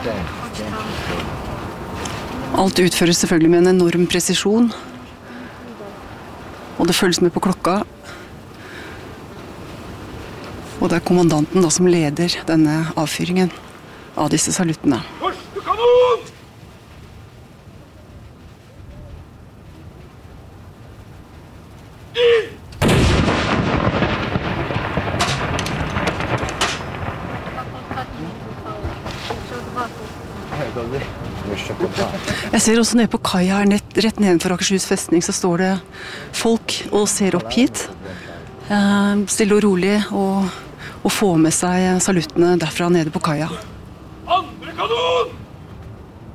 Alt utføres selvfølgelig med en enorm presisjon. Og det følges med på klokka. Og det er kommandanten da som leder denne avfyringen av disse saluttene. Første kanon! Jeg ser også nede på kaia her, rett nedenfor Akershus festning, så står det folk og ser opp hit. Stille og rolig og får med seg saluttene derfra nede på kaia. Andre kanon!